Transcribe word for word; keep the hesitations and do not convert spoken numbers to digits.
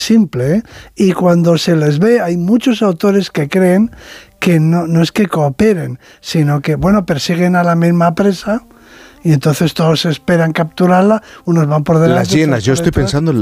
simple, ¿eh? Y cuando se les ve, hay muchos autores que creen que no, no es que cooperen, sino que, bueno, persiguen a la misma presa y entonces todos esperan capturarla, unos van por delante. Las hienas, yo estoy pensando en